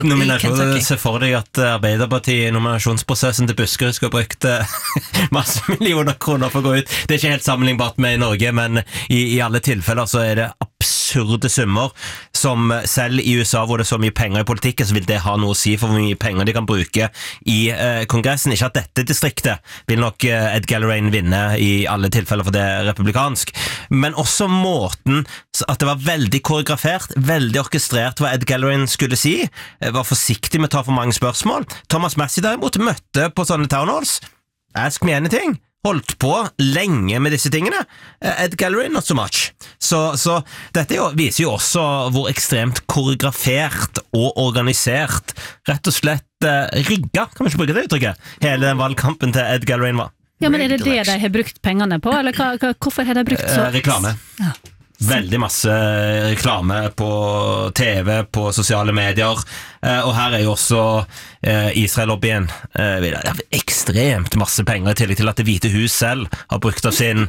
Nominasjon, se for deg at Arbeiderpartiet i nominasjonsprosessen til Buskerud skal bruke masse millioner kroner for å gå ut. Det er ikke helt sammenlignbart med i Norge, men i alle tilfeller så er det absurde summer som selv i USA hvor det er så mye penger i politikken, så vil det ha noe å si for hvor mye penger de kan bruke i kongressen. Ikke at dette distriktet vil nok Ed Gallagher vinne i alle tilfeller for det er republikansk, men også måten at det var veldig koreografert, veldig orkestrert hva Ed Gallagher skulle si, var forsiktig med å ta for mange spørsmål. Thomas Massie derimot møtte på sånne town halls, ask me anything, holdt på lenge med disse tingene. Ed Gallagher, not so much. Så dette viser jo også hvor ekstremt koreografert og organisert, rett og slett rigga, kan man ikke bruke det uttrykket, hele den valgkampen til Ed Gallagher var. Ja, men er det det de har brukt pengene på, eller hvorfor har de brukt så? Reklame. Ja. Veldig masse reklame på TV, på sosiale medier, og her er jo også Israel-lobbyen ekstremt masse penger, i tillegg til at Det hvite hus selv har brukt av sin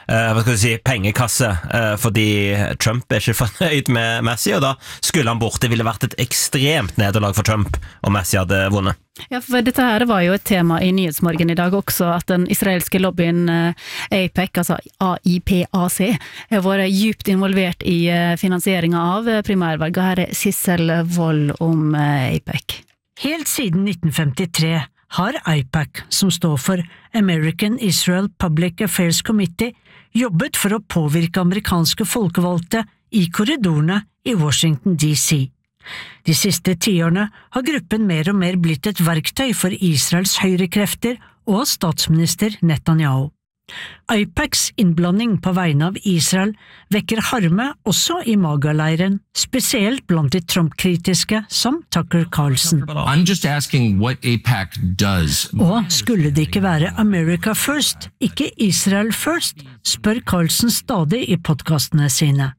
pengekasse, fordi Trump er ikke fornøyd med Massie, og da skulle han bort. Det ville vært et ekstremt nederlag for Trump om Massie hadde vunnet. Ja, for dette her var jo et tema i Nyhetsmorgen i dag også, at den israelske lobbyen AIPAC, altså AIPAC, har vært djupt involvert i finansieringen av primærvalget. Her er Sissel Wold om AIPAC. Helt siden 1953 har AIPAC, som står for American Israel Public Affairs Committee, jobbet for å påvirke amerikanske folkevalgte i korridorene i Washington DC. De siste 10 årene har gruppen mer og mer blitt et verktøy for Israels høyrekrefter og statsminister Netanyahu. AIPACs innblanding på vegne av Israel vekker harme også i MAGA-leiren, spesielt blant de Trump-kritiske som Tucker Carlson. I'm just asking what AIPAC does. Og skulle det ikke være America first, ikke Israel first, spør Carlson stadig i podcastene sine.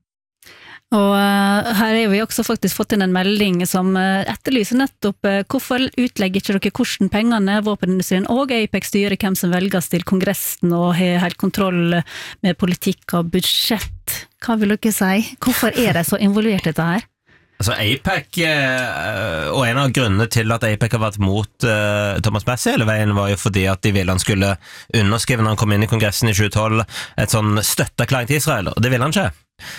Og her har vi også faktisk fått inn en melding som etterlyser nettopp hvorfor utlegger ikke dere hvordan pengene, våpenindustrien og AIPAC styrer hvem som velges til kongressen og har helt kontroll med politikk og budsjett. Hva vil dere si? Hvorfor er de så involvert i dette her? Altså AIPAC, og en av grunnene til at AIPAC har vært mot Thomas Massie hele veien var jo fordi at de ville han skulle underskrive når han kom inn i kongressen i 2012 et sånn støtteerklæring til Israel, og det ville han ikke.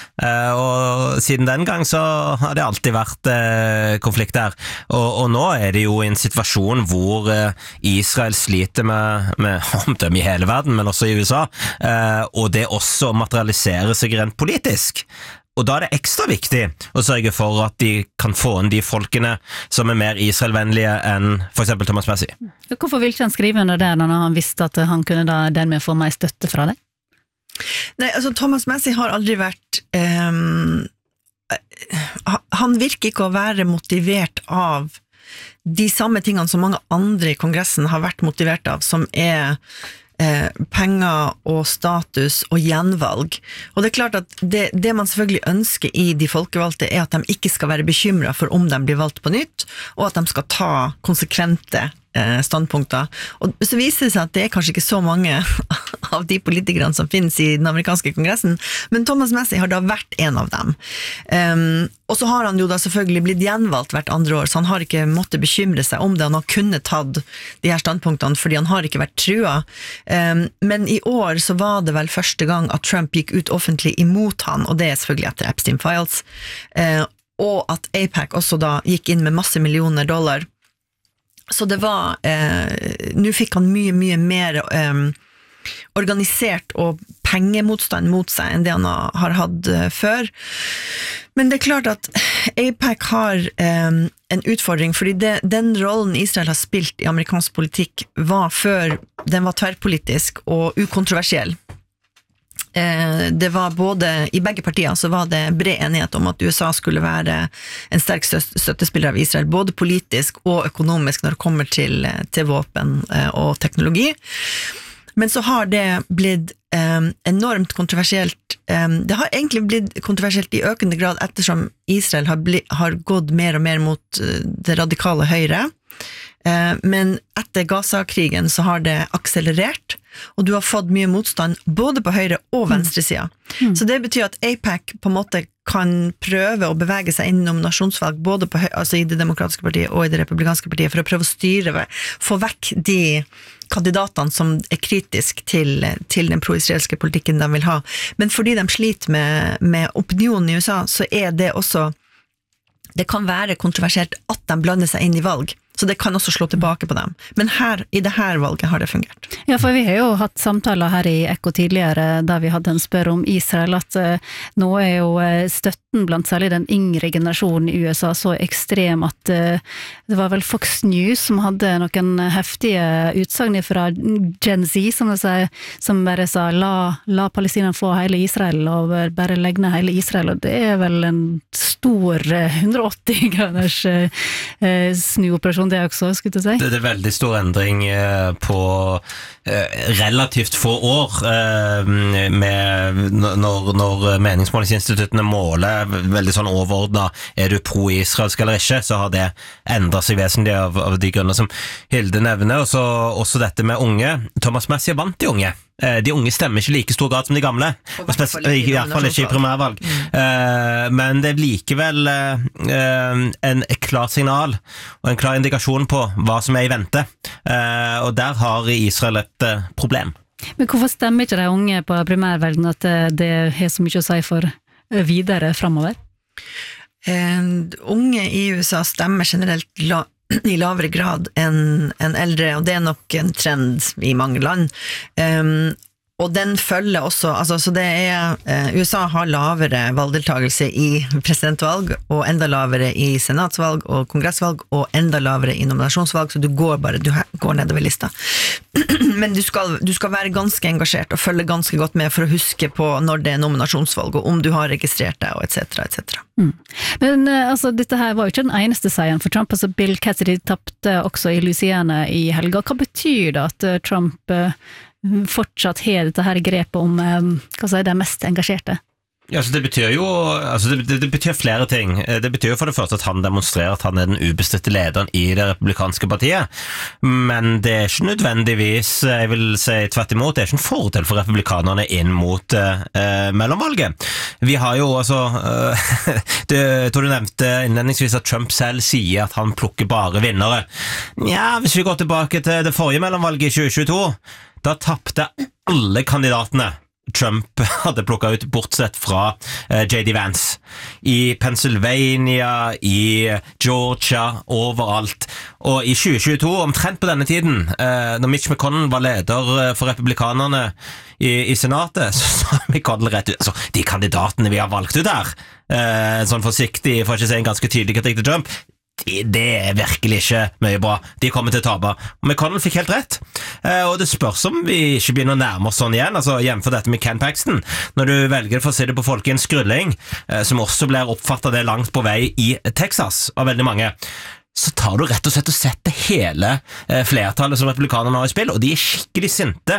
Og siden den gang så har det alltid vært konflikt der, og nå er det jo i en situasjon hvor Israel sliter med omdømme i hele verden, men også i USA, og det også materialiserer seg rent politisk. Og da er det ekstra viktig å sørge for at de kan få inn de folkene som er mer Israel-vennlige enn for eksempel Thomas Massie. Hvorfor vil ikke han skrive under det når han visste at han kunne da dermed få mer støtte fra det? Nei, altså Thomas Massie har aldri vært han virker ikke å være motivert av de samme tingene som mange andre i kongressen har vært motivert av, som er penger og status og gjenvalg. Og det er klart at det man selvfølgelig ønsker i de folkevalgte er at de ikke skal være bekymret for om de blir valgt på nytt, og at de skal ta konsekvente standpunkter. Og så viser det seg at det er kanskje ikke så mange av de politikerne som finnes i den amerikanske kongressen, men Thomas Massie har da vært en av dem. Og så har han jo da selvfølgelig blitt gjenvalgt hvert andre år, så han har ikke måttet bekymre seg om det. Han har kunnet tatt de her standpunktene, fordi han har ikke vært trua. Men i år så var det vel første gang at Trump gikk ut offentlig imot han, og det er selvfølgelig etter Epstein Files, og at AIPAC også da gikk inn med masse millioner dollar. Så det var, nå fikk han mye mer organisert og pengemotstand mot seg enn det han har hatt før. Men det er klart at AIPAC har en utfordring, fordi den rollen Israel har spilt i amerikansk politikk var før den var tverrpolitisk og ukontroversiell. Det var både, i begge partier så var det bred enighet om at USA skulle være en sterk støttespiller av Israel, både politisk og økonomisk når det kommer til våpen og teknologi. Men så har det blitt enormt kontroversielt. Det har egentlig blitt kontroversielt i økende grad ettersom Israel har gått mer og mer mot det radikale høyre. Men etter Gaza-krigen så har det akselerert, og du har fått mye motstand både på høyre- og venstresida. Så det betyr at AIPAC på en måte kan prøve å bevege seg inn i nominasjonsvalg både på altså i det demokratiske partiet og i det republikanske partiet for å prøve å styre, få vekk de kandidatene som kritisk til den pro-israelske politikken de vil ha. Men fordi de sliter med opinionen i USA, så det også, det kan være kontroversielt at de blander seg inn i valg. Så det kan også slå tilbake på dem. Men i det her valget har det fungert. Ja, for vi har jo hatt samtaler her i Ekko tidligere, der vi hadde en spør om Israel, at nå jo støtten blant særlig den yngre generasjonen i USA så ekstrem at det var vel Fox News som hadde noen heftige utsagn fra Gen Z, som bare sa, la Palestina få hele Israel, og bare legge ned hele Israel, og det vel en stor 180 graders snuoperasjon det også, skulle jeg si. Det veldig stor endring på relativt få år når meningsmålingsinstituttene måler veldig sånn overordnet, du pro-israelsk eller ikke, så har det endret seg vesentlig av de grunner som Hilde nevner, og så også dette med unge. Thomas Massie vant de unge. De unge stemmer ikke i like stor grad som de gamle, i hvert fall ikke i primærvalg. Men det likevel en klar signal og en klar indikasjon på hva som i vente, og der har Israel et problem. Men hvorfor stemmer ikke de unge på primærvalgene at det har så mye å si for videre fremover? Unge i USA stemmer generelt i lavere grad enn eldre, og det nok en trend i mange land. Og den følger også, så det USA har lavere valgdeltagelse i presidentvalg, og enda lavere i senatsvalg og kongressvalg, og enda lavere i nominasjonsvalg, så du går nedover lista. Men du skal være ganske engasjert og følge ganske godt med for å huske på når det nominasjonsvalg, og om du har registrert deg, og et cetera. Men dette her var jo ikke den eneste seieren for Trump. Bill Cassidy tappte også i Louisiana i helga. Hva betyr det at Trump fortsatt har dette her grepet om de mest engasjerte? Ja, så det betyr jo det betyr flere ting. Det betyr jo for det første at han demonstrerer at han den ubestridte lederen i det republikanske partiet, men det ikke nødvendigvis, jeg vil si tvert imot, det ikke en fordel for republikanerne inn mot mellomvalget. Vi har jo jeg tror du nevnte innledningsvis at Trump selv sier at han plukker bare vinnere. Ja, hvis vi går tilbake til det forrige mellomvalget i 2022, da tappte alle kandidatene Trump hadde plukket ut, bortsett fra J.D. Vance. I Pennsylvania, i Georgia, overalt. Og i 2022, omtrent på denne tiden, når Mitch McConnell var leder for republikanerne i senatet, så sa McConnell rett ut, de kandidatene vi har valgt ut der, sånn forsiktig, for ikke å si en ganske tydelig kritikk til Trump, det virkelig ikke mye bra. De kommer til å tape. McConnell fikk helt rett. Og det spørs om vi ikke begynner å nærme oss sånn igjen, jevnfor dette med Ken Paxton. Når du velger for å si det på folk i en skrulling, som også blir oppfattet det langt på vei i Texas av veldig mange, så tar du rett og slett og setter hele flertallet som republikanerne har i spill, og de skikkelig sinte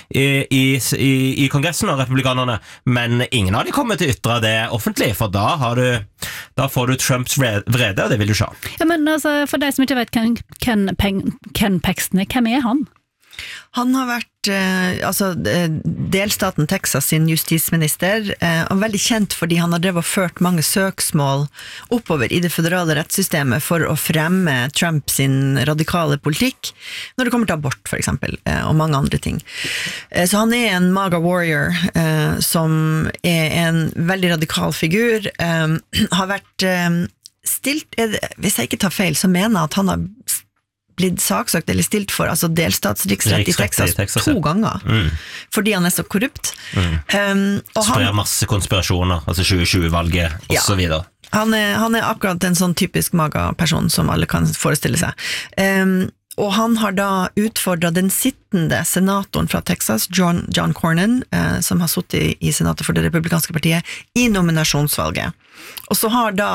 i kongressen av republikanerne, men ingen av de kommer til å ytre det offentlig, for da får du Trumps vrede, og det vil du se. Ja, men for deg som ikke vet Ken Paxton, hvem han? Han har vært delstaten Texas sin justisminister, og veldig kjent fordi han har drevet og ført mange søksmål oppover i det føderale rettssystemet for å fremme Trump sin radikale politikk, når det kommer til abort for eksempel, og mange andre ting. Så han en MAGA warrior, som en veldig radikal figur, har vært stilt, hvis jeg ikke tar feil, så mener jeg at han har blitt saksøkt eller stilt for delstatsriksrett i Texas 2 ganger, fordi han så korrupt. Og sprer masse konspirasjoner, 2020-valget og så videre. Han akkurat en sånn typisk MAGA-person som alle kan forestille seg. Og han har da utfordret den sittende senatoren fra Texas, John Cornyn, som har sittet i senatet for det republikanske partiet, i nominasjonsvalget. Og så har da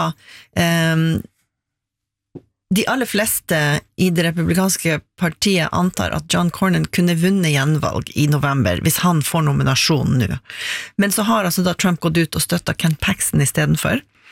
de aller fleste i det republikanske partiet antar at John Cornyn kunne vunnet gjenvalg i november, hvis han får nominasjon nå. Men så har da Trump gått ut og støttet Ken Paxton i stedet for.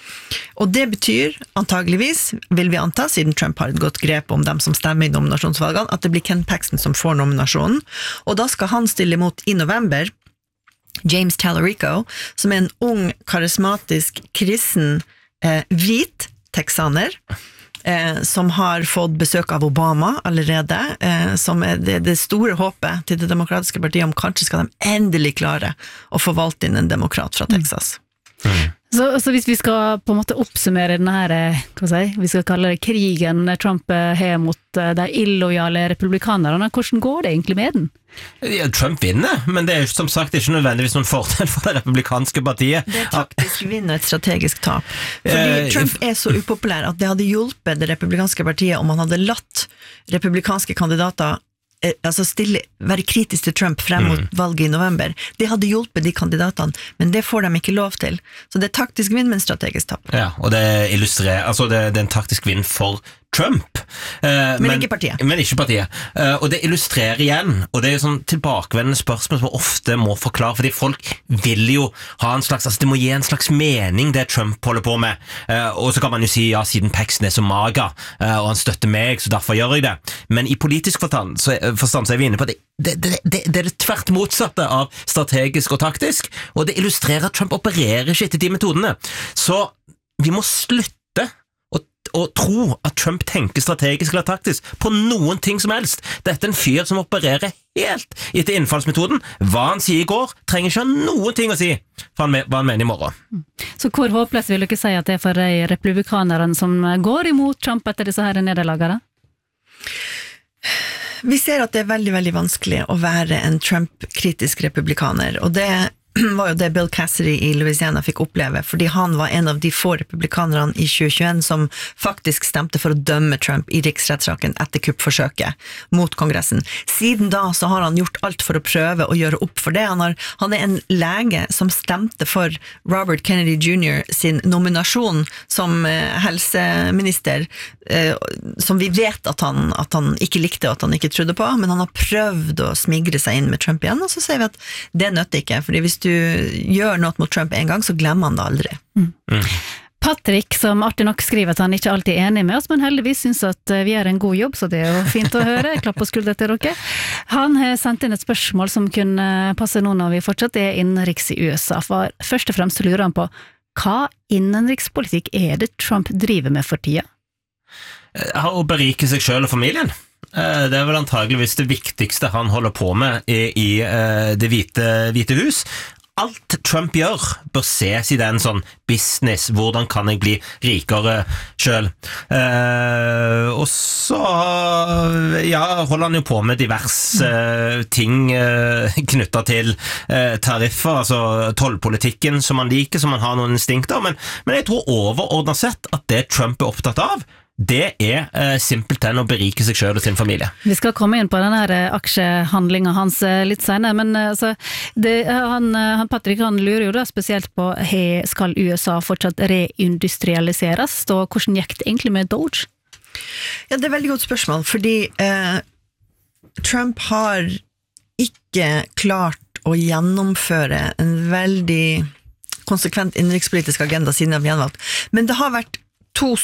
Og det betyr, antageligvis, vil vi anta, siden Trump har et godt grep om dem som stemmer i nominasjonsvalgene, at det blir Ken Paxton som får nominasjonen, og da skal han stille mot i november James Tallarico, som en ung, karismatisk, kristen, hvit texaner, som har fått besøk av Obama allerede, som det store håpet til det demokratiske partiet om kanskje skal de endelig klare å få valgt inn en demokrat fra Texas. Så hvis vi skal på en måte oppsummere denne her, vi skal kalle det krigen Trump har mot de illojale republikanerne, hvordan går det egentlig med den? Ja, Trump vinner, men det er som sagt ikke nødvendigvis noen fordel for det republikanske partiet. Det taktisk vinner et strategisk tap. Fordi Trump er så upopulær at det hadde hjulpet det republikanske partiet om han hadde latt republikanske kandidater være kritisk til Trump frem mot valget i november. Det hadde hjulpet de kandidatene, men det får de ikke lov til. Så det er taktisk vinn, men strategisk tap. Ja, og det illustrerer, altså det er en taktisk vinn for Trump. Men ikke partiet. Men ikke partiet. Og det illustrerer igjen, og det er jo sånn tilbakevendende spørsmål som man ofte må forklare, fordi folk vil jo ha en slags, det må gi en slags mening det Trump holder på med. Og så kan man jo si, ja, siden Paxton er så maga, og han støtter meg, så derfor gjør jeg det. Men i politisk forstand så er vi inne på det. Det er det tvert motsatte av strategisk og taktisk, og det illustrerer at Trump opererer ikke etter de metodene. Så vi må slutte å tro at Trump tenker strategisk eller taktisk på noen ting som helst. Dette er en fyr som opererer helt etter innfallsmetoden. Hva han sier i går, trenger ikke ha noen ting å si hva han mener i morgen. Så hvor håpløst vil dere si at det er for de republikanerne som går imot Trump etter disse her nederlagene? Vi ser at det er veldig, veldig vanskelig å være en Trump-kritisk republikaner, og det var jo det Bill Cassidy i Louisiana fikk oppleve, fordi han var en av de få republikanerne i 2021 som faktisk stemte for å dømme Trump i riksrettssaken etter kuppforsøket mot Kongressen. Siden da så har han gjort alt for å prøve å gjøre opp for det. Han er en lege som stemte for Robert Kennedy Jr. sin nominasjon som helseminister, som vi vet at han ikke likte og at han ikke trodde på, men han har prøvd å smigre seg inn med Trump igjen, og så sier vi at det nøtter ikke, fordi hvis du gjør noe mot Trump en gang, så glemmer han det aldri. Patrick, som artig nok skriver at han ikke alltid er enig med oss, men heldigvis synes at vi gjør en god jobb, så det er jo fint å høre. Klapp på skuldre til dere. Han har sendt inn et spørsmål som kunne passe nå når vi fortsatt er innenriks i USA, for først og fremst lurer han på hva innenrikspolitikk er det Trump driver med for tida? Å berike seg selv og familien. Det er vel antageligvis det viktigste han holder på med i det hvite hus. Alt Trump gjør bør ses i den sånn business, hvordan kan jeg bli rikere selv. Og så holder han jo på med diverse ting knyttet til tariffer, altså tollpolitikken som han liker, som han har noen instinkter, men jeg tror overordnet sett at det Trump er opptatt av, det er simpelthen å berike seg selv og sin familie. Vi skal komme inn på denne aksjehandlingen hans litt senere, men altså, han Patrick han lurer jo da spesielt på skal USA fortsatt reindustrialiseres, og hvordan gikk det egentlig med Doge? Ja, det er et veldig godt spørsmål, fordi Trump har ikke klart å gjennomføre en veldig konsekvent innenrikspolitisk agenda siden han ble gjenvalgt, men det har vært to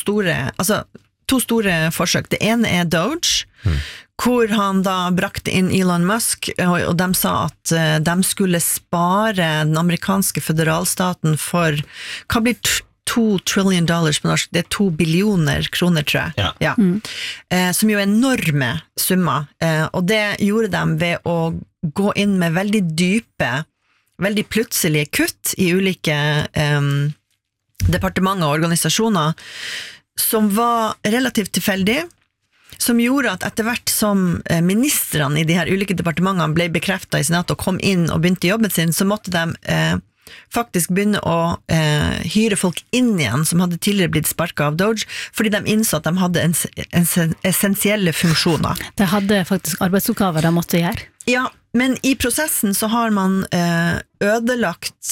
store forsøk. Det ene er Doge, hvor han da brakte inn Elon Musk, og de sa at de skulle spare den amerikanske føderalstaten for, hva blir $2 trillion på norsk? Det er 2 billioner kroner, tror jeg. Ja. Som jo er enorme summer, og det gjorde de ved å gå inn med veldig dype, veldig plutselige kutt i ulike departementer og organisasjoner som var relativt tilfeldig, som gjorde at etter hvert som ministrene i de her ulike departementene ble bekreftet i senatet og kom inn og begynte jobben sin, så måtte de faktisk begynne å hyre folk inn igjen som hadde tidligere blitt sparket av Doge, fordi de innså at de hadde essensielle funksjoner. De hadde faktisk arbeidsoppgaver de måtte gjøre. Ja, men i prosessen så har man ødelagt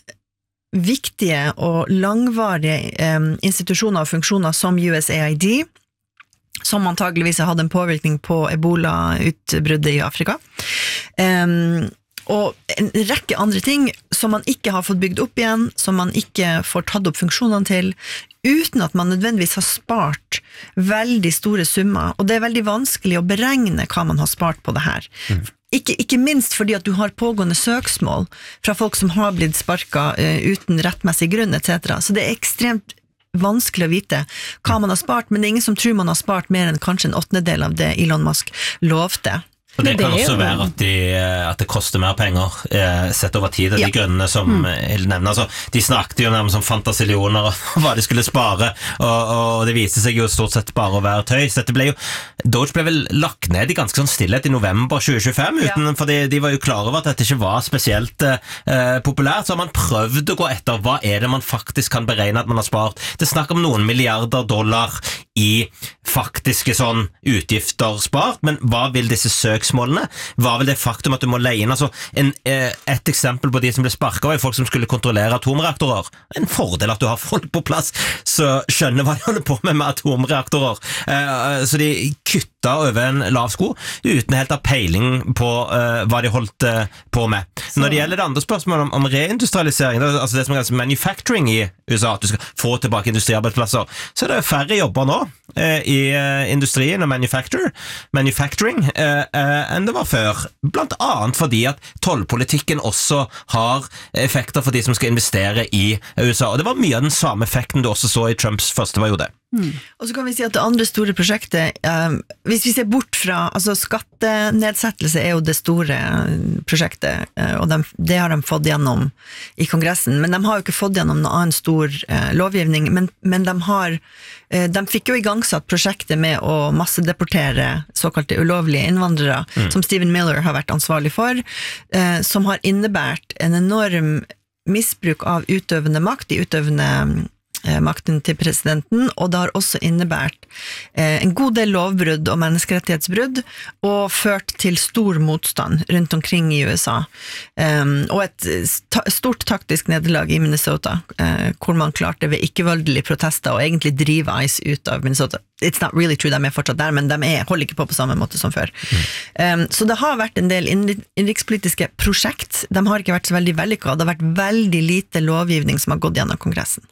viktige og langvarige institusjoner og funksjoner som USAID, som antageligvis hadde en påvirkning på Ebola-utbruddet i Afrika. og en rekke andre ting som man ikke har fått bygd opp igjen, som man ikke får tatt opp funksjonene til, uten at man nødvendigvis har spart veldig store summer, og det er veldig vanskelig å beregne hva man har spart på det her. Ikke minst fordi at du har pågående søksmål fra folk som har blitt sparket uten rettmessig grunn, etc. Så det er ekstremt vanskelig å vite hva man har spart, men det er ingen som tror man har spart mer enn kanskje en 8/8 av det Elon Musk lovte. Og det kan også være at det koster mer penger sett over tid, de grunnene som Hilde nevner. Altså, de snakket jo nærmest om fantasillioner og hva de skulle spare, og det viste seg jo stort sett bare å være tøys. Doge ble vel lagt ned i ganske sånn stillhet i november 2025, fordi de var jo klar over at dette ikke var spesielt populært, så har man prøvd å gå etter hva er det man faktisk kan beregne at man har spart. Det snakker om noen milliarder dollar i faktiske sånn utgifter spart, men hva vil disse søksmålene? Hva vil det faktum at du må leie inn? Altså, et eksempel på de som ble sparket var jo folk som skulle kontrollere atomreaktorer. En fordel at du har folk på plass så skjønner hva de holder på med atomreaktorer. Så de kutta over en lav sko uten helt å ha peiling på hva de holdt på med. Når det gjelder det andre spørsmålet om reindustrialisering, altså det som kalles manufacturing i USA, at du skal få tilbake industriarbeidsplasser, så er det færre jobber nå i industrien og manufacturing enn det var før, blant annet fordi at tollpolitikken også har effekter for de som skal investere i USA, og det var mye av den samme effekten du også så i Trumps første periode. Og så kan vi si at det andre store prosjektet, hvis vi ser bort fra, altså skattenedsettelse er jo det store prosjektet, og det har de fått gjennom i Kongressen, men de har jo ikke fått gjennom noen annen stor lovgivning, men de fikk jo igangsatt prosjektet med å massedeportere såkalte ulovlige innvandrere, som Stephen Miller har vært ansvarlig for, som har innebært en enorm misbruk av utøvende makt, de utøvende makten til presidenten, og det har også innebært en god del lovbrudd og menneskerettighetsbrudd, og ført til stor motstand rundt omkring i USA. Og et stort taktisk nederlag i Minnesota, hvor man klarte ved ikke-voldelige protester og egentlig drive ICE ut av Minnesota. It's not really true, de er fortsatt der, men de holder ikke på samme måte som før. Så det har vært en del innenrikspolitiske prosjekt, de har ikke vært så veldig vellykket, det har vært veldig lite lovgivning som har gått gjennom Kongressen.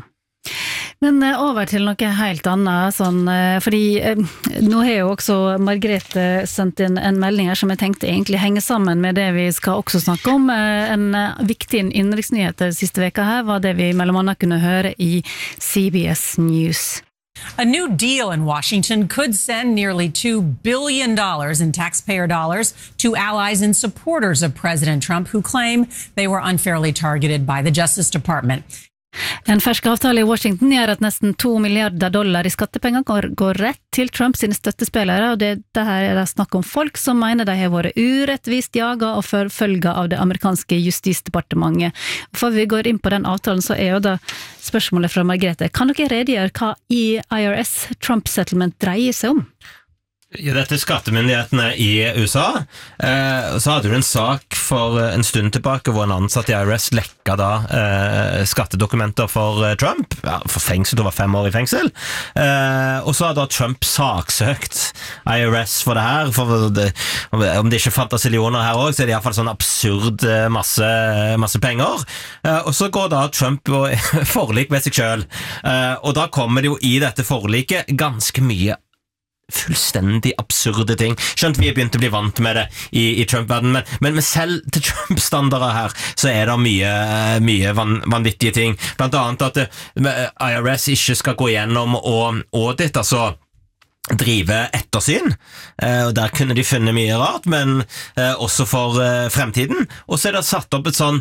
Men over til noe helt annet, fordi nå har jo også Margrethe sendt inn en melding her som jeg tenkte egentlig henger sammen med det vi skal også snakke om. En viktig innenriksnyhet siste veka her var det vi mellom annet kunne høre i CBS News. A new deal in Washington could send nearly $2 billion in taxpayer dollars to allies and supporters of President Trump who claim they were unfairly targeted by the Justice Department. En fersk avtale i Washington gjør at nesten $2 milliarder i skattepenger går rett til Trumps støttespillere, og det her er det snakk om folk som mener de har vært urettvist jaget og forfølget av det amerikanske justisdepartementet. Før vi går inn på den avtalen, så er jo da spørsmålet fra Margrethe. Kan dere redegjøre hva IRS Trump Settlement dreier seg om? Ja, dette er skattemyndighetene i USA. Så hadde du en sak for en stund tilbake hvor en ansatt i IRS lekka da skattedokumenter for Trump, for fengsel, det var 5 år i fengsel. Og så hadde Trump saksøkt IRS for det her, om det ikke fantes millioner her også, så er det i hvert fall sånn absurd masse penger. Og så går da Trump på forlik med seg selv, og da kommer det jo i dette forliket ganske mye fullstendig absurde ting. Skjønt vi har begynt å bli vant med det i Trump-verdenen, men selv til Trump-standarder her, så er det mye vanvittige ting. Blant annet at IRS ikke skal gå gjennom og audit, altså drive ettersyn, og der kunne de funnet mye rart, men også for fremtiden. Og så er det satt opp et sånn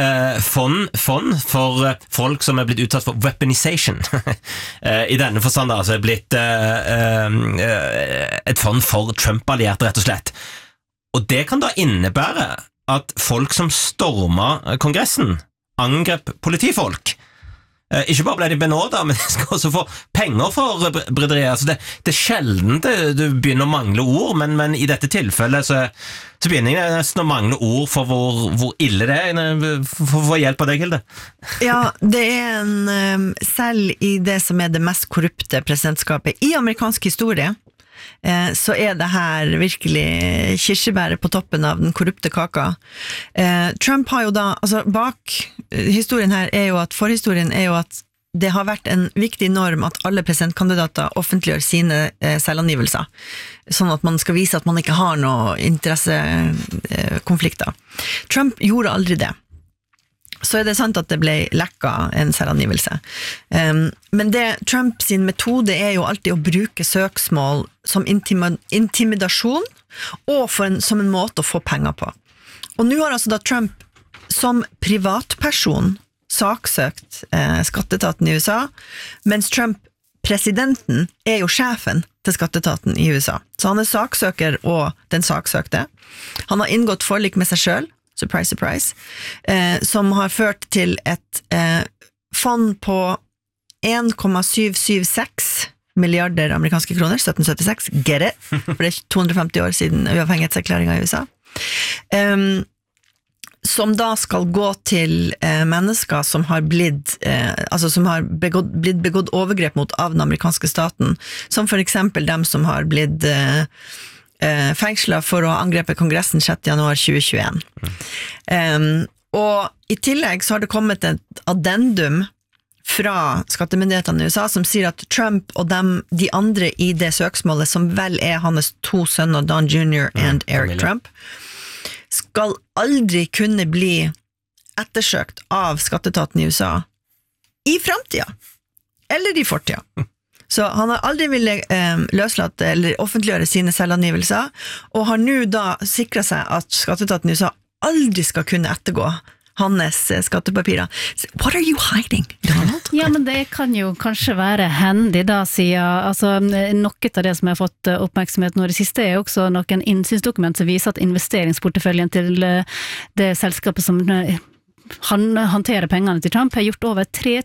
fond for folk som er blitt utsatt for weaponization. I denne forstand altså er blitt et fond for Trump-allierte, rett og slett. Og det kan da innebære at folk som stormer Kongressen angrep politifolk. Ikke bare ble de benådet, men de skal også få penger for bryderiet. Altså det er sjelden du begynner å mangle ord, men i dette tilfellet så begynner jeg nesten å mangle ord for hvor ille det er. For å få hjelp av deg, Hilde. Ja, det er selv i det som er det mest korrupte presidentskapet i amerikansk historie, så det her virkelig kirsebæret på toppen av den korrupte kaka. Trump har jo da, altså bak historien her jo at, forhistorien jo at det har vært en viktig norm at alle presidentkandidater offentliggjør sine selvangivelser, sånn at man skal vise at man ikke har noe interessekonflikter. Trump gjorde aldri det. Så det sant at det ble lekket en selvangivelse. Men Trump sin metode jo alltid å bruke søksmål som intimidasjon og som en måte å få penger på. Og nå har altså da Trump som privatperson saksøkt skatteetaten i USA, mens Trump, presidenten, jo sjefen til skatteetaten i USA. Så han saksøker og den saksøkte. Han har inngått forlik med seg selv, surprise, surprise, som har ført til et fond på 1,776 milliarder amerikanske kroner, 1776, get it, for det 250 år siden uavhengighetserklæringen i USA. Som da skal gå til mennesker som har blitt begått overgrep mot av den amerikanske staten, som for eksempel dem som har blitt fengslet for å angrepe Kongressen 6. januar 2021. Og i tillegg så har det kommet et addendum fra skattemyndighetene i USA som sier at Trump og de andre i det søksmålet, som vel hans 2 sønner, Don Jr. og Eric Trump, skal aldri kunne bli ettersøkt av skatteetaten i USA i fremtiden, eller i fortiden. Så han har aldri ville løslate eller offentliggjøre sine selvangivelser, og har nå da sikret seg at skatteetaten i USA aldri skal kunne ettergå hans skattepapirer. What are you hiding, Donald? Ja, men det kan jo kanskje være hendig da, siden noe av det som har fått oppmerksomhet nå det siste jo også noen innsynsdokument som viser at investeringsporteføljen til det selskapet som han hanterer pengene til Trump har gjort over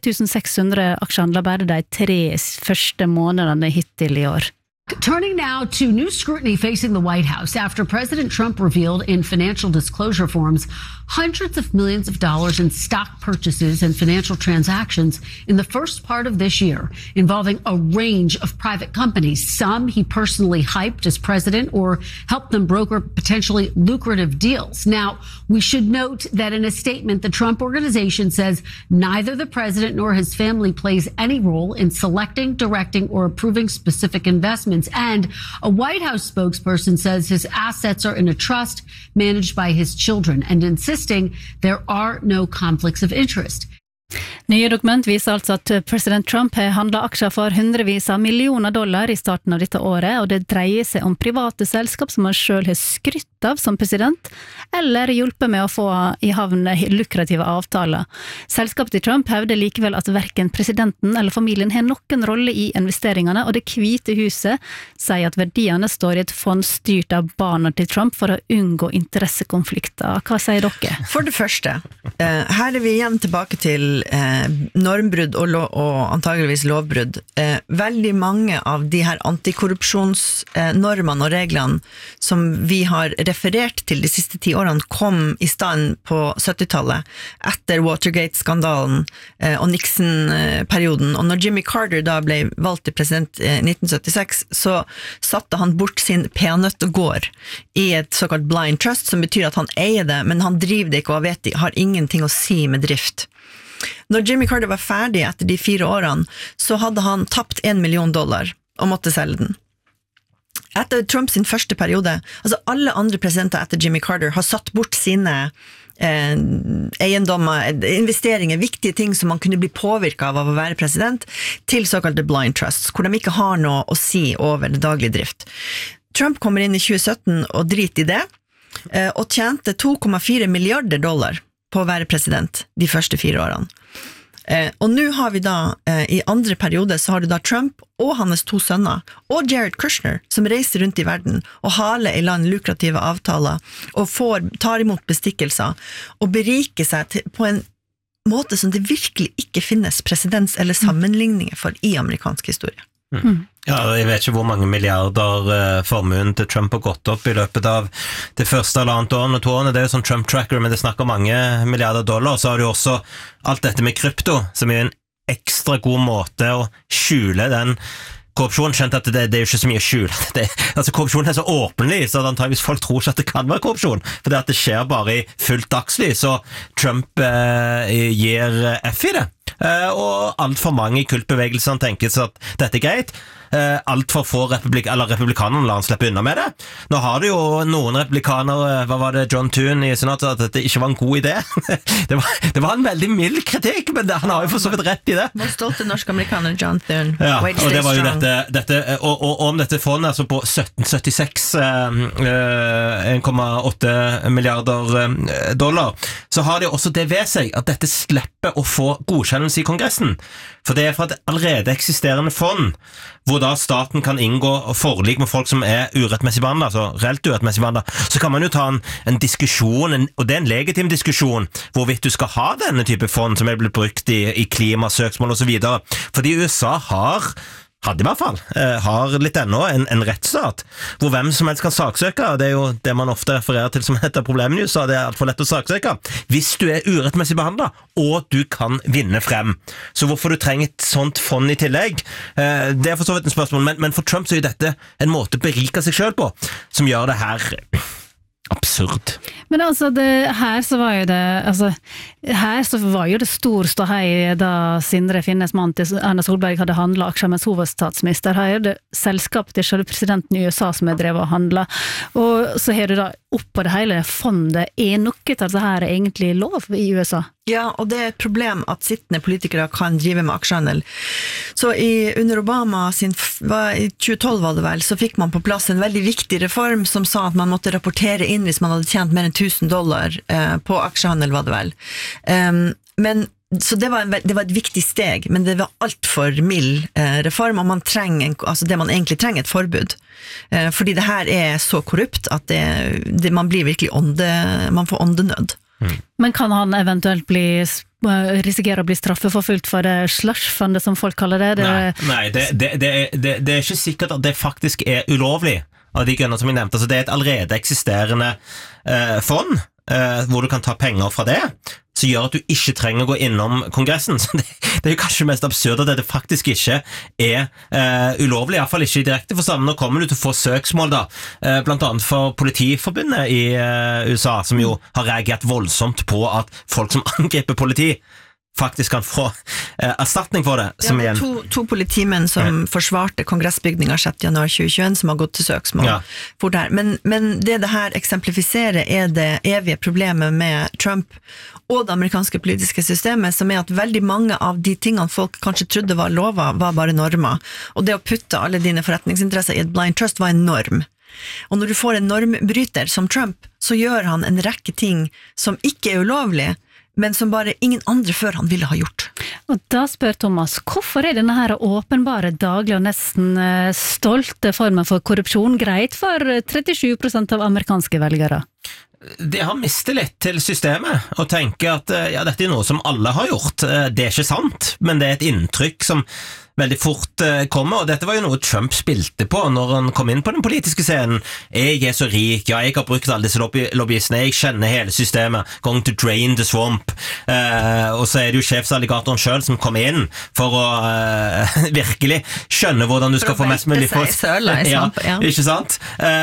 3600 aksjehandler bare de 3 første månedene hittil i år. Turning now to new scrutiny facing the White House after President Trump revealed in financial disclosure forms hundreds of millions of dollars in stock purchases and financial transactions in the first part of this year, involving a range of private companies. Some he personally hyped as president or helped them broker potentially lucrative deals. Now, we should note that in a statement, the Trump Organization says neither the president nor his family plays any role in selecting, directing, or approving specific investments. And a White House spokesperson says his assets are in a trust managed by his children and insisting there are no conflicts of interest. Nye dokument viser altså at president Trump har handlet aksjer for hundrevis av millioner dollar i starten av dette året, og det dreier seg om private selskap som han selv har skrytt av som president, eller hjulpet med å få i havn lukrative avtaler. Selskapet til Trump hevder likevel at hverken presidenten eller familien har noen rolle i investeringene, og det hvite huset sier at verdiene står i et fond styrt av barna til Trump for å unngå interessekonflikter. Hva sier dere? For det første, her vi igjen tilbake til normbrudd og antageligvis lovbrudd. Veldig mange av de her antikorrupsjonsnormene og reglene som vi har referert til de siste 10 årene kom i stand på 70-tallet etter Watergate-skandalen og Nixon-perioden. Og når Jimmy Carter da ble valgt til president i 1976, så satte han bort sin peanøttegård i et såkalt blind trust, som betyr at han eier det, men han driver det ikke og har ingenting å si med drift. Når Jimmy Carter var ferdig etter de 4 årene, så hadde han tapt $1 million og måtte selge den. Etter Trump sin første periode, altså alle andre presidenter etter Jimmy Carter har satt bort sine eiendommer, investeringer, viktige ting som man kunne bli påvirket av å være president, til såkalte blind trusts, hvor de ikke har noe å si over det daglige drift. Trump kommer inn i 2017 og driter i det, og tjente $2,4 milliarder på å være president de første 4 årene. Og nå har vi da, i andre periode, så har du da Trump og hans 2 sønner, og Jared Kushner, som reiser rundt i verden og haler i land lukrative avtaler, og tar imot bestikkelser, og beriker seg på en måte som det virkelig ikke finnes presedens eller sammenligninger for i amerikansk historie. Ja, jeg vet ikke hvor mange milliarder formuen til Trump har gått opp i løpet av det første halvannet årene og 2 årene. Det jo sånn Trump Tracker, men det snakker mange milliarder dollar. Så har du også alt dette med krypto, som en ekstra god måte å skjule den korrupsjon, skjønt at det er jo ikke så mye skjul. Altså korrupsjon så åpenlig, så antageligvis folk tror ikke at det kan være korrupsjon, for det ser bare i fullt dagslys, og Trump gir F i det. Og alt for mange i kultbevegelsene tenker at dette er greit. Alt for få republikanerne lar han slippe unna med det. Nå har det jo noen republikanere, hva var det, John Thune i senatet, at dette ikke var en god idé. Det var en veldig mild kritikk, men han har jo for så vidt rett i det. Vår stolte norsk-amerikaner John Thune. Ja, og det var jo dette og om dette fondet, altså på 1776 $1,8 milliarder, så har de også det ved seg at dette slipper å få godkjennelse i Kongressen. For det er fra et allerede eksisterende fond, hvor da staten kan inngå forlik med folk som er urettmessig behandlet, altså reelt urettmessig behandlet, så kan man jo ta en diskusjon, og det er en legitim diskusjon, hvorvidt du skal ha denne type fond som er blitt brukt i klimasøksmål og så videre. Fordi USA hadde i hvert fall, har litt ennå en rettsstat, hvor hvem som helst kan saksøke, og det er jo det man ofte refererer til som et av problemene i USA, det er alt for lett å saksøke, hvis du er urettmessig behandlet, og du kan vinne frem. Så hvorfor du trenger et sånt fond i tillegg, det er for så vidt en spørsmål, men for Trump så er dette en måte å berike seg selv på, som gjør det her absurd. Men altså, her så var jo det stor ståhei da Sindre Finnes mann til Erna Solberg hadde handlet aksjer mens hun var statsminister. Her er det selskap til selve presidenten i USA som er drevet og handlet. Og så har du da oppå det hele fondet. Er noe til dette her egentlig lov i USA? Ja, og det er et problem at sittende politikere kan drive med aksjehandel. Så under Obama i 2012 var det vel, så fikk man på plass en veldig viktig reform som sa at man måtte rapportere inn hvis man hadde tjent mer enn $1,000 på aksjehandel, var det vel. Så det var et viktig steg, men det var alt for mild reform, og man trenger, altså det man egentlig trenger et forbud. Fordi det her er så korrupt at man blir virkelig man får åndenød. Men kan han eventuelt risikere å bli straffeforfulgt for det slush-fundet som folk kaller det? Nei, det er ikke sikkert at det faktisk er ulovlig av de grunner som jeg nevnte. Altså, det er et allerede eksisterende fond, hvor du kan ta penger fra det, som gjør at du ikke trenger å gå innom Kongressen. Så det er jo kanskje mest absurd at det faktisk ikke er ulovlig, i hvert fall ikke i direkte forstand. Nå kommer du til å få søksmål da, blant annet for Politiforbundet i USA, som jo har reagert voldsomt på at folk som angriper politi faktisk kan få erstatning for det. Som det var to politimenn som forsvarte kongressbygninga 6. januar 2021 som har gått til søksmål for det her. Men det her eksemplifiserer er det evige problemet med Trump og det amerikanske politiske systemet, som er at veldig mange av de tingene folk kanskje trodde var lover, var bare normer. Og det å putte alle dine forretningsinteresser i et blind trust var en norm. Og når du får en normbryter som Trump, så gjør han en rekke ting som ikke er ulovlige, men som bare ingen andre før han ville ha gjort. Og da spør Thomas, hvorfor er denne her åpenbare daglige og nesten stolte formen for korrupsjon greit for 37% av amerikanske velgere? Det har mistet litt til systemet, og tenker at dette er noe som alle har gjort. Det er ikke sant, men det er et inntrykk som veldig fort kommer, og dette var jo noe Trump spilte på når han kom inn på den politiske scenen. Jeg er så rik, jeg har brukt alle disse lobbyistene, jeg kjenner hele systemet, going to drain the swamp, og så er det jo sjefsalligatoren selv som kommer inn for å virkelig skjønne hvordan du skal få mest mulig for ikke sant?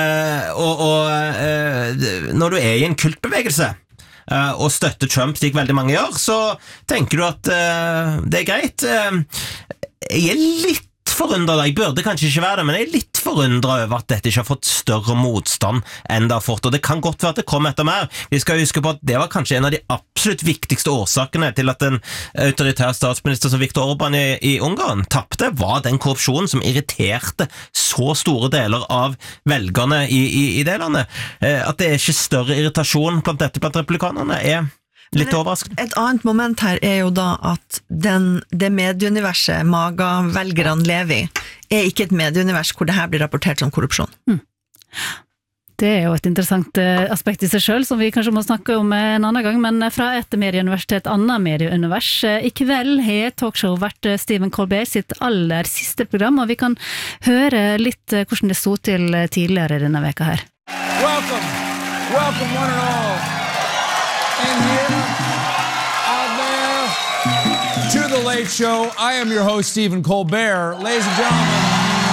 Når du er i en kultbevegelse og støtter Trump, slik veldig mange gjør, så tenker du at det er greit. Jeg er litt forundret, jeg burde kanskje ikke være det, men jeg er litt forundret over at dette ikke har fått større motstand enn det har fått, og det kan godt være at det kommer etter mer. Vi skal huske på at det var kanskje en av de absolutt viktigste årsakene til at en autoritær statsminister som Viktor Orbán i Ungarn tappte, var den korrupsjonen som irriterte så store deler av velgerne i det landet. At det er ikke større irritasjon blant republikanerne litt overraskende. Et annet moment her er jo da at det medieuniverset MAGA-velgerne lever i, er ikke et medieunivers hvor det her blir rapportert som korrupsjon. Det er jo et interessant aspekt i seg selv, som vi kanskje må snakke om en annen gang, men fra et medieunivers til et annet medieunivers. I kveld har talkshow vært Stephen Colbert sitt aller siste program, og vi kan høre litt hvordan det stod til tidligere denne veka her. Welcome one and all. In here, out there, to the Late Show. I am your host, Stephen Colbert. Ladies and gentlemen,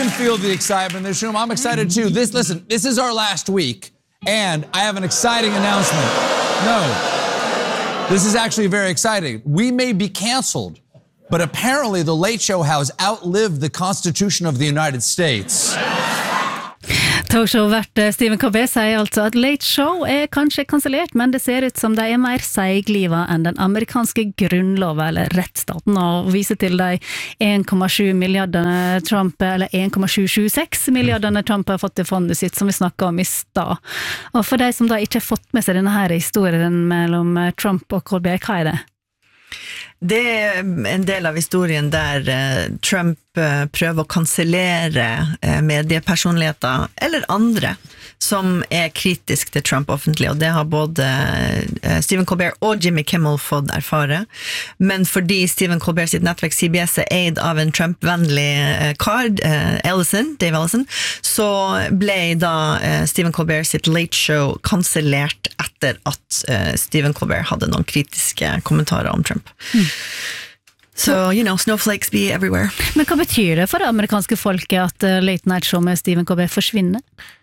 can feel the excitement in this room. I'm excited too. This is our last week, and I have an exciting announcement. No, this is actually very exciting. We may be canceled, but apparently the Late Show has outlived the Constitution of the United States. Talkshow-vert Stephen Colbert sier altså at Late Show kanskje kansellert, men det ser ut som de mer seigliva enn den amerikanske grunnloven eller rettsstaten, og viser til de 1,7 milliardene Trump, eller 1,776 milliardene Trump har fått i fondet sitt, som vi snakket om i stad. Og for de som da ikke har fått med seg denne her historien mellom Trump og Colbert, hva det? Det en del av historien der Trump prøver å kansellere mediepersonligheter eller andre som kritisk til Trump offentlig, og det har både Stephen Colbert og Jimmy Kimmel fått erfare. Men fordi Stephen Colbert sitt nettverk CBS eid av en Trump-vennlig kar, Dave Ellison, så ble da Stephen Colbert sitt Late Show kansellert etter at Stephen Colbert hadde noen kritiske kommentarer om Trump. So, snowflakes be everywhere. Men hva betyr det for det amerikanske folket at Late Night Show med Stephen Colbert forsvinner?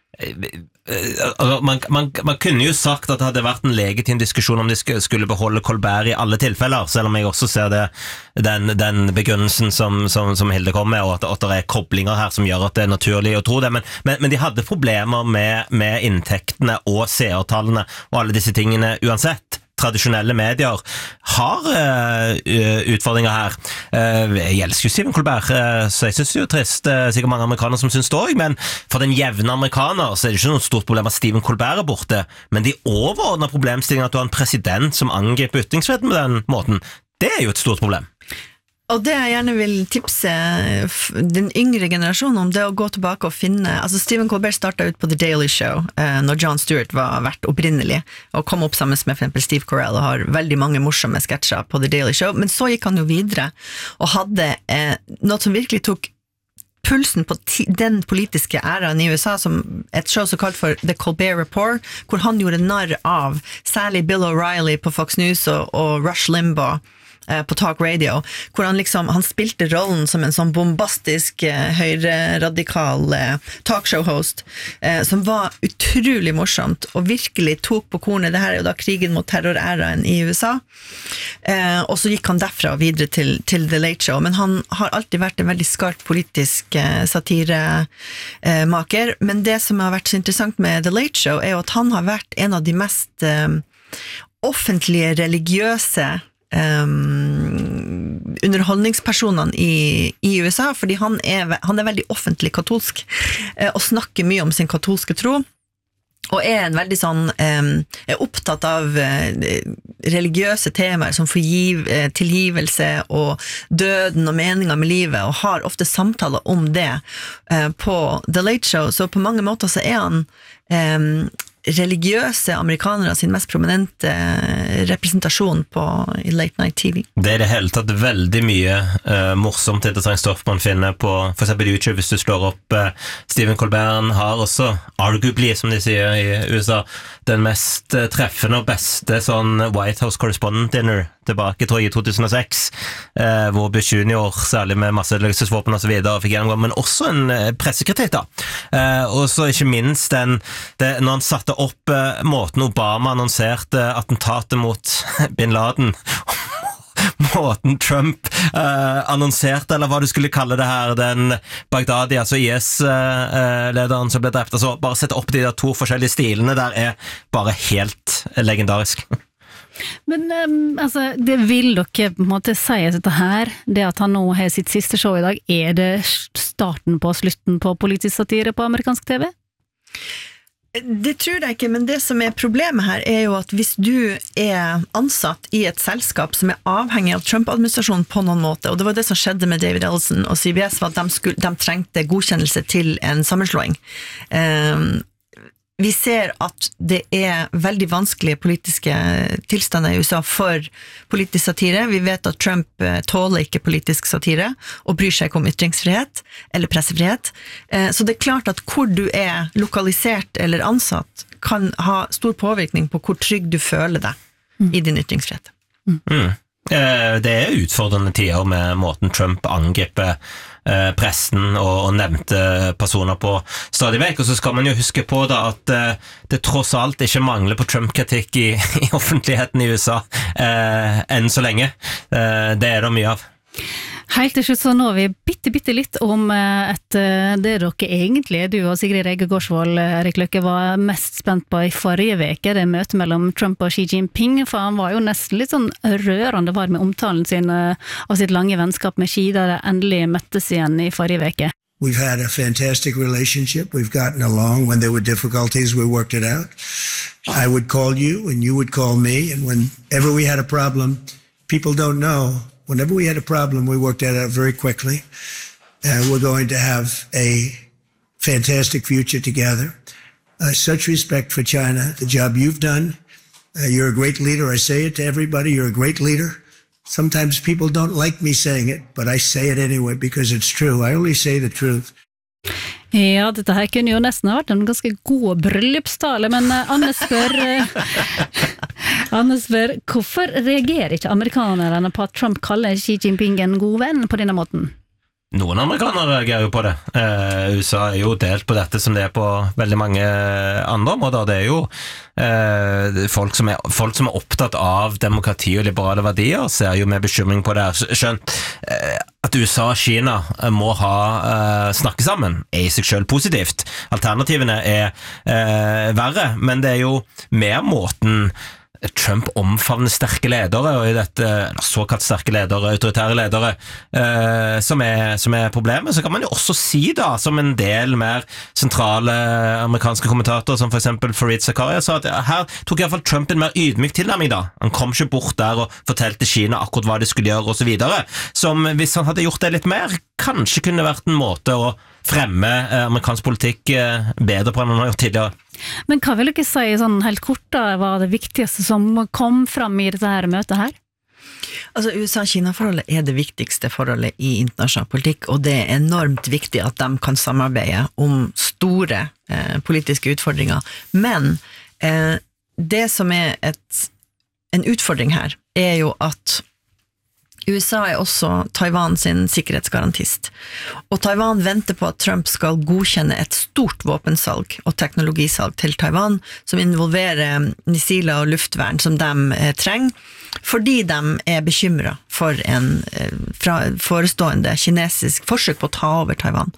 Man kunne jo sagt at det hadde vært en legitim diskusjon om de skulle beholde Colbert i alle tilfeller, selv om jeg også ser den begrunnelsen som Hilde kom med, og at det koblinger her som gjør at det naturlig å tro det, men de hadde problemer med inntektene og seertallene og alle disse tingene uansett. Tradisjonelle medier har utfordringer her. Jeg elsker jo Stephen Colbert, så jeg synes det er jo trist, sikkert mange amerikanere som synes det også, men for den jevne amerikaner så det ikke noe stort problem at Stephen Colbert borte, men de overordnede problemstillingene at du har en president som angriper ytringsfriheten på den måten, det jo et stort problem. Og det jeg gjerne vil tipse den yngre generasjonen om, det å gå tilbake og finne, altså Stephen Colbert startet ut på The Daily Show, når Jon Stewart var vært opprinnelig, og kom opp sammen med for eksempel Steve Carell, og har veldig mange morsomme sketsjer på The Daily Show, men så gikk han jo videre, og hadde noe som virkelig tok pulsen på den politiske æraen i USA, som et show så kalt for The Colbert Report, hvor han gjorde narr av særlig Bill O'Reilly på Fox News og Rush Limbaugh på Talk Radio, hvor han spilte rollen som en sånn bombastisk høyreradikal talkshow-host, som var utrolig morsomt, og virkelig tok på kornet. Det her jo da krigen mot terroræraen i USA, og så gikk han derfra videre til The Late Show, men han har alltid vært en veldig skarp politisk satiremaker, men det som har vært så interessant med The Late Show jo at han har vært en av de mest offentlige, religiøse underholdningspersonene i USA, fordi han veldig offentlig katolsk og snakker mye om sin katolske tro, og en veldig sånn opptatt av religiøse temaer som tilgivelse og døden og meningen med livet, og har ofte samtaler om det på The Late Show, så på mange måter så han religiøse amerikanere sin mest prominente representasjon i Late Night TV. Det det hele tatt veldig mye morsomt interessant stoff man finner på for eksempel YouTube hvis du slår opp Stephen Colbert har også arguably, som de sier i USA, den mest treffende og beste sånn White House Correspondent Dinner tilbake, tror jeg, i 2006, hvor Bush Junior, særlig med masse luksusvåpen og så videre, fikk gjennomgå, men også en pressekritikk da. Og så ikke minst når han satte opp måten Obama annonserte attentatet mot Bin Laden, måten Trump annonserte, eller hva du skulle kalle det her, den Baghdadi, altså IS-lederen som ble drept, altså bare sette opp de der to forskjellige stilene der bare helt legendarisk. Men det vil dere på en måte si at dette her, det at han nå har sitt siste show i dag, det starten på slutten på politisk satire på amerikansk TV? Det tror jeg ikke, men det som problemet her jo at hvis du ansatt i et selskap som avhengig av Trump-administrasjonen på noen måte, og det var det som skjedde med David Ellison og CBS, var at de trengte godkjennelse til en sammenslåing. Vi ser at det veldig vanskelige politiske tilstander i USA for politisk satire. Vi vet at Trump tåler ikke politisk satire og bryr seg ikke om ytringsfrihet eller pressefrihet. Så det klart at hvor du lokalisert eller ansatt kan ha stor påvirkning på hvor trygg du føler deg i din ytringsfrihet. Det utfordrende tider med måten Trump angriper pressen og nevnte personer på stadig vekk, og så skal man jo huske på da at det tross alt ikke mangler på Trump-kritikk i offentligheten i USA enn så lenge. Det det mye av. Helt til slutt så nå vi bitte litt om det dere egentlig, du og Sigrid Rege Gårdsvold, Erik Løkke, var mest spent på i forrige veke, det møtet mellom Trump og Xi Jinping, for han var jo nesten litt sånn rørende var med omtalen sin av sitt lange vennskap med Xi, da det endelig møttes igjen i forrige veke. We've had a fantastic relationship. We've gotten along. When there were difficulties, we worked it out. I would call you and you would call me, and whenever we had a problem, people don't know, whenever we had a problem, we worked that out very quickly. We're going to have a fantastic future together. Such respect for China, the job you've done. You're a great leader. I say it to everybody. You're a great leader. Sometimes people don't like me saying it, but I say it anyway because it's true. I only say the truth. Ja, dette her kunne jo nesten ha vært en ganske god bryllupstale, men Anne spør, hvorfor reagerer ikke amerikanerne på at Trump kaller Xi Jinping en god venn på denne måten? Noen amerikanere reagerer jo på det. USA jo delt på dette som det på veldig mange andre områder. Det jo folk som opptatt av demokrati og liberale verdier, ser jo med bekymring på det. Skjønt at USA og Kina må snakke sammen i seg selv positivt. Alternativene verre, men det jo mer måten Trump omfavner sterke ledere, og i dette såkalt sterke ledere, autoritære ledere, som problemet. Så kan man jo også si da, som en del mer sentrale amerikanske kommentatorer, som for eksempel Fareed Zakaria, sa at her tok i hvert fall Trump en mer ydmyk tilnærming da. Han kom ikke bort der og fortalte Kina akkurat hva de skulle gjøre, og så videre. Som hvis han hadde gjort det litt mer, kanskje kunne vært en måte å fremme amerikansk politikk bedre på enn han har gjort tidligere. Men hva vil dere si sånn helt kort da, var det viktigste som kom fram i dette her møtet her? Altså USA-Kina-forholdet det viktigste forholdet i internasjonal politikk, og det enormt viktig at de kan samarbeide om store politiske utfordringer. Men det som en utfordring her, jo at USA også Taiwan sin sikkerhetsgarantist, og Taiwan venter på at Trump skal godkjenne et stort våpensalg og teknologisalg til Taiwan, som involverer missiler og luftvern som de trenger, fordi de bekymret for en forestående kinesisk forsøk på å ta over Taiwan.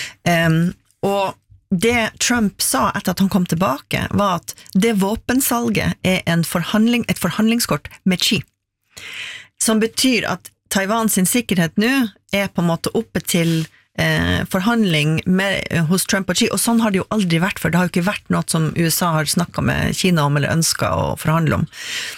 Og det Trump sa etter at han kom tilbake, var at det våpensalget et forhandlingskort med Xi, som betyr at Taiwan sin sikkerhet nå på en måte oppe til forhandling hos Trump og Xi, og sånn har det jo aldri vært, for det har jo ikke vært noe som USA har snakket med Kina om eller ønsket å forhandle om.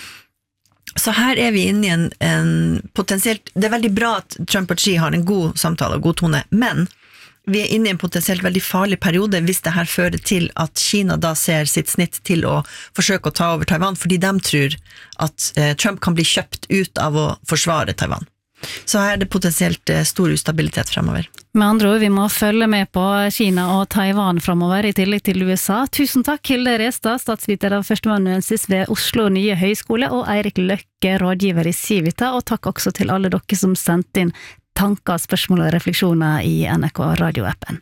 Så her vi inne i en potensielt, det veldig bra at Trump og Xi har en god samtale og god tone, men vi inne i en potensielt veldig farlig periode hvis det her fører til at Kina da ser sitt snitt til å forsøke å ta over Taiwan, fordi de tror at Trump kan bli kjøpt ut av å forsvare Taiwan. Så her det potensielt stor ustabilitet fremover. Med andre ord, vi må følge med på Kina og Taiwan fremover i tillegg til USA. Tusen takk, Hilde Restad, statsviter av førsteamanuensis ved Oslo Nye Høgskole, og Eirik Løkke, rådgiver i Civita, og takk også til alle dere som sendte inn tanker, spørsmål og refleksjoner i NRK radioappen.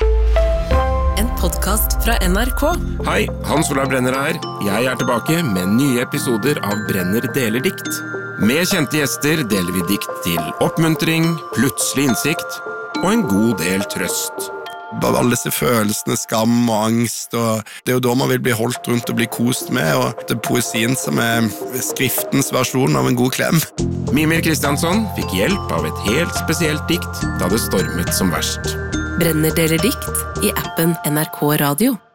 En podcast fra NRK. Hei, Hans Olav Brenner her. Jeg tilbake med nye episoder av Brenner deler dikt. Med kjente gjester deler vi dikt til oppmuntring, plutselig innsikt og en god del trøst. Alle disse følelsene, skam og angst, og det jo da man vil bli holdt rundt og bli kost med, og det poesien som skriftens versjon av en god klem. Mimir Kristiansson fikk hjelp av et helt spesielt dikt da det stormet som verst. Brenner deler dikt i appen NRK Radio.